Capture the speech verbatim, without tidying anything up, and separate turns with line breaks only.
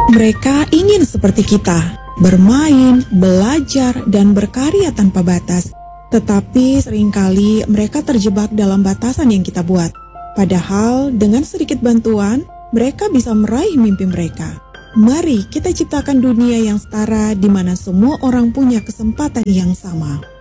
Mereka ingin seperti kita, bermain, belajar, dan berkarya tanpa batas. Tetapi seringkali mereka terjebak dalam batasan yang kita buat. Padahal dengan sedikit bantuan, mereka bisa meraih mimpi mereka. Mari kita ciptakan dunia yang setara di mana semua orang punya kesempatan yang sama.